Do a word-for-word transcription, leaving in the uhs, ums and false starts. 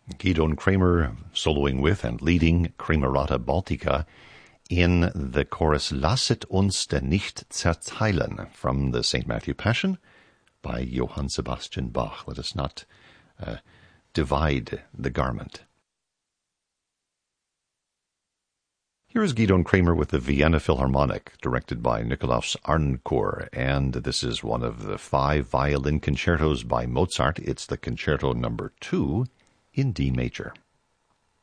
Gidon Kremer soloing with and leading Kremerata Baltica in the chorus Lasset uns denn nicht zerteilen from the Saint Matthew Passion by Johann Sebastian Bach. Let us not uh, divide the garment. Here is Gidon Kremer with the Vienna Philharmonic, directed by Nikolaus Arncourt, and this is one of the five violin concertos by Mozart. It's the concerto number two in D major.